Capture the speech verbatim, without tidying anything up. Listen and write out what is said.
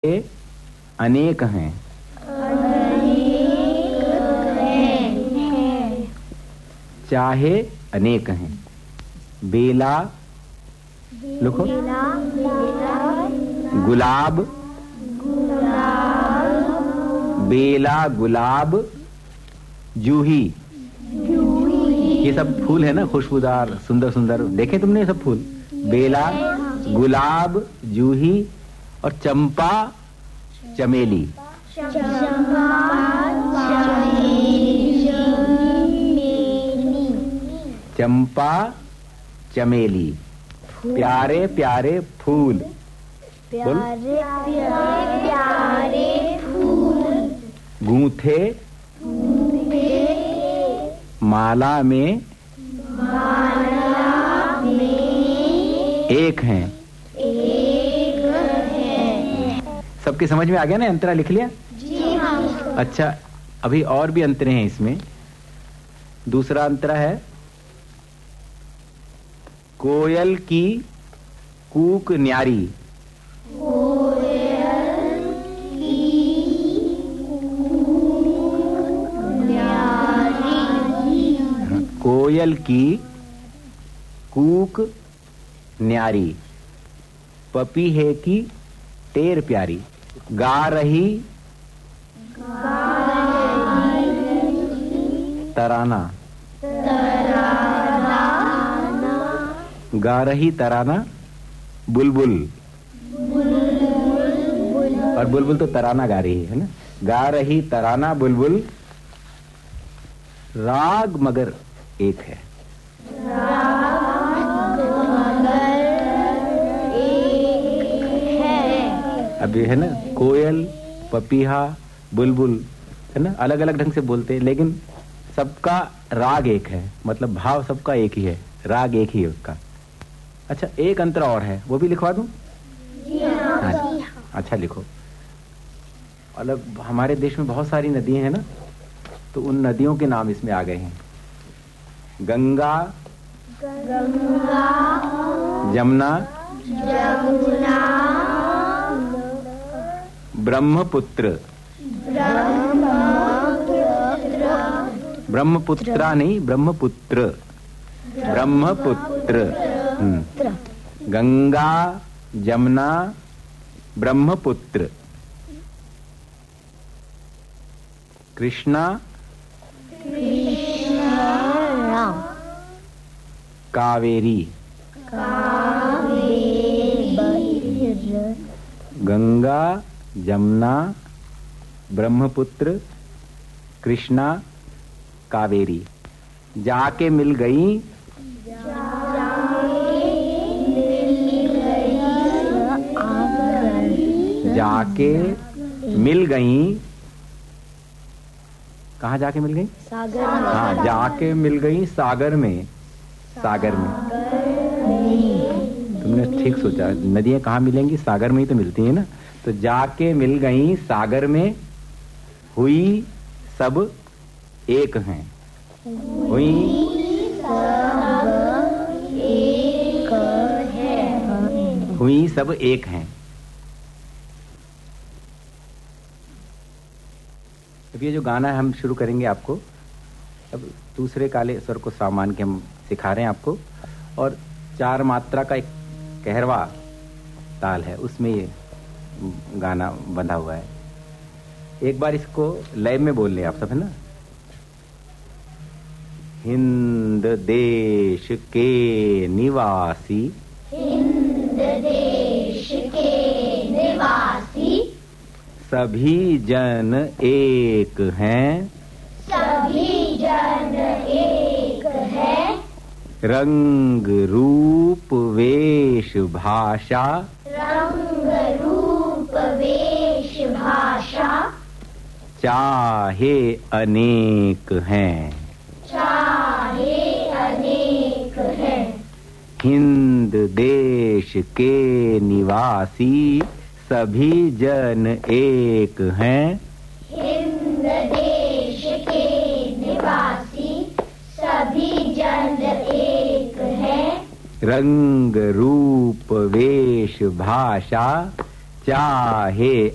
अनेक हैं। चाहे अनेक हैं। बेला लिखो। गुलाब, बेला, गुलाब, जूही, ये सब फूल है ना, खुशबूदार, सुंदर सुंदर। देखे तुमने ये सब फूल? बेला, गुलाब, जूही और चंपा, चमेली। चंपा, चमेली, प्यारे प्यारे फूल। प्यारे प्यारे फूल गूंथे माला में माला में एक हैं। एक है। सबके समझ में आ गया ना? अंतरा लिख लिया? जी हाँ। अच्छा, अभी और भी अंतरे हैं इसमें। दूसरा अंतरा है कोयल की कूक न्यारी। कोयल की कूक न्यारी। कोयल की कूक न्यारी, पपीहे की टेर प्यारी। गा रही तराना। गा रही तराना बुलबुल। और बुलबुल तो तराना गा रही है ना। गा रही तराना बुलबुल, राग मगर एक है। राग मगर एक है। अब ये है ना, कोयल, पपीहा, बुलबुल, है ना, अलग अलग ढंग से बोलते हैं, लेकिन सबका राग एक है, मतलब भाव सबका एक ही है, राग एक ही है उसका। अच्छा, एक अंतर और है, वो भी लिखवा दूं? जी हाँ। हाँ। अच्छा लिखो। अलग हमारे देश में बहुत सारी नदियां हैं ना, तो उन नदियों के नाम इसमें आ गए हैं। गंगा, गंगा, जमुना, जमुना, ब्रह्मपुत्र। ब्रह्मपुत्रा नहीं, ब्रह्मपुत्र। ब्रह्मपुत्र। हम्म। गंगा, जमुना, ब्रह्मपुत्र। कृष्णा, कावेरी। गंगा, जमुना, ब्रह्मपुत्र, कृष्णा, कावेरी। जाके मिल गई जाके मिल गई। कहाँ जाके मिल गई? सागर। हाँ, जाके मिल गई सागर में। सागर में। तुमने ठीक सोचा, नदियां कहाँ मिलेंगी? सागर में ही तो मिलती है ना। तो जाके मिल गई सागर में, हुई सब एक हैं। हुई सब एक है। हुई सब एक हैं। अब ये जो गाना है हम शुरू करेंगे आपको, अब दूसरे काले स्वर को सामान के हम सिखा रहे हैं आपको, और चार मात्रा का एक कहरवा ताल है, उसमें ये गाना बंधा हुआ है। एक बार इसको लय में बोल लें आप सब, है ना। हिंद देश के निवासी, हिंद देश के निवासी, सभी जन एक हैं। सभी जन एक है। रंग रूप वेश भाषा, रंग रूप वेश भाषा, चाहे अनेक हैं। चाहे अनेक है। हिंद देश के निवासी, सभी जन एक हैं। हिंद देश के निवासी, सभी जन एक है। रंग रूप वेश भाषा, चाहे